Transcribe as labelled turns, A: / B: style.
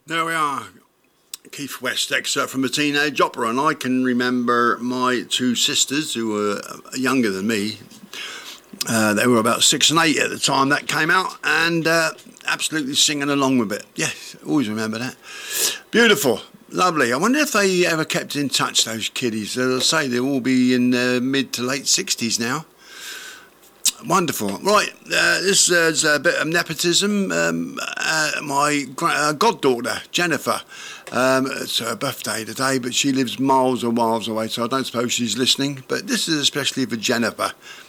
A: There we are. Keith West excerpt from a teenage opera, and I can remember my two sisters who were younger than me. They were about 6 and 8 at the time that came out, and absolutely singing along with it. Yes, always remember that. Beautiful, lovely. I wonder if they ever kept in touch, those kiddies. As I say, they'll all be in their mid to late 60s now. Wonderful. Right, this is a bit of nepotism. My goddaughter, Jennifer, it's her birthday today, but she lives miles and miles away, so I don't suppose she's listening. But this is especially for Jennifer.